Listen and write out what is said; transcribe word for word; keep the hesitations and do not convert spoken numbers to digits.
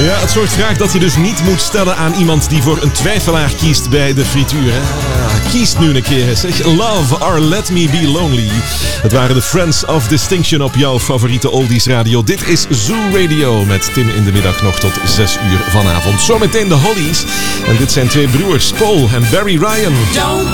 Ja, het soort vraag dat je dus niet moet stellen aan iemand die voor een twijfelaar kiest bij de frituur. Hè? Ja, kiest nu een keer. Zeg, Love or Let Me Be Lonely. Het waren de Friends of Distinction op jouw favoriete oldies radio. Dit is Zoo Radio met Tim in de middag nog tot zes uur vanavond. Zometeen de Hollies. En dit zijn twee broers, Paul en Barry Ryan.